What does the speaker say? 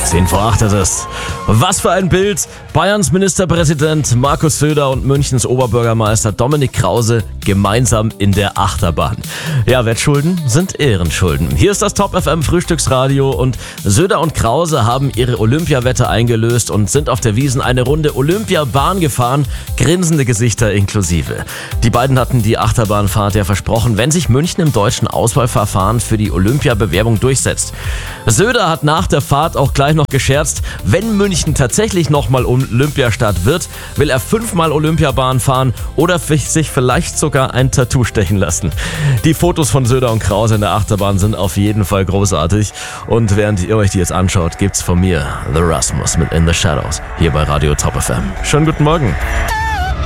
7:10 ist es. Was für ein Bild! Bayerns Ministerpräsident Markus Söder und Münchens Oberbürgermeister Dominik Krause gemeinsam in der Achterbahn. Ja, Wettschulden sind Ehrenschulden. Hier ist das Top FM Frühstücksradio und Söder und Krause haben ihre Olympiawette eingelöst und sind auf der Wiesn eine Runde Olympiabahn gefahren, grinsende Gesichter inklusive. Die beiden hatten die Achterbahnfahrt ja versprochen, wenn sich München im deutschen Auswahlverfahren für die Olympiabewerbung durchsetzt. Söder hat nach der Fahrt auch gleich noch gescherzt, wenn München tatsächlich nochmal Olympiastadt wird, will er 5-mal Olympiabahn fahren oder sich vielleicht sogar ein Tattoo stechen lassen. Die Fotos von Söder und Krause in der Achterbahn sind auf jeden Fall großartig und während ihr euch die jetzt anschaut, gibt's von mir The Rasmus mit In the Shadows hier bei Radio Top FM. Schönen guten Morgen.